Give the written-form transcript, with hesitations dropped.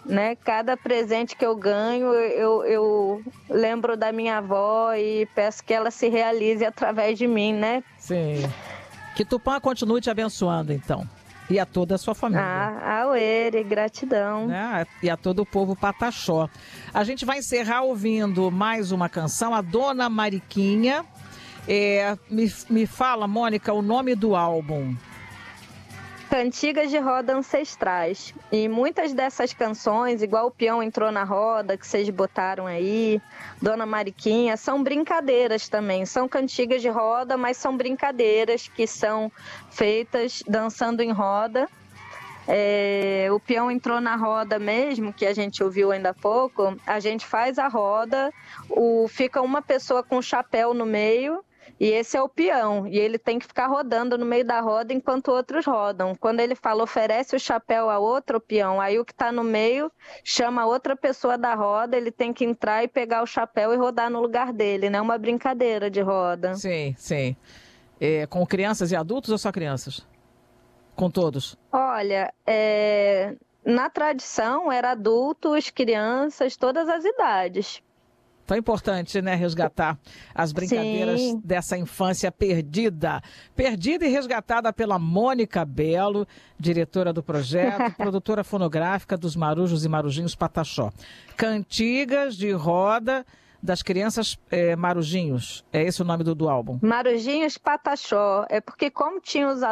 né? Cada presente que eu ganho, eu lembro da minha avó e peço que ela se realize através de mim, né? Sim. Que Tupã continue te abençoando, então. E a toda a sua família. Auere, gratidão. Né? E a todo o povo pataxó. A gente vai encerrar ouvindo mais uma canção, a Dona Mariquinha. Me fala, Mônica, o nome do álbum. Cantigas de roda ancestrais. E muitas dessas canções, igual o Peão Entrou na Roda, que vocês botaram aí, Dona Mariquinha, são brincadeiras também. São cantigas de roda, mas são brincadeiras que são feitas dançando em roda. O Peão Entrou na Roda mesmo, que a gente ouviu ainda há pouco, a gente faz a roda, fica uma pessoa com um chapéu no meio, e esse é o peão, e ele tem que ficar rodando no meio da roda enquanto outros rodam. Quando ele fala, oferece o chapéu a outro peão, aí o que está no meio chama outra pessoa da roda, ele tem que entrar e pegar o chapéu e rodar no lugar dele, né? Uma brincadeira de roda. Sim, sim. Com crianças e adultos ou só crianças? Com todos? Olha, na tradição era adultos, crianças, todas as idades. Tão importante, né, resgatar as brincadeiras Sim. dessa infância perdida. Perdida e resgatada pela Mônica Belo, diretora do projeto, produtora fonográfica dos Marujos e Marujinhos Pataxó. Cantigas de roda das crianças Marujinhos. É esse o nome do álbum? Marujinhos Pataxó. É porque como tinha os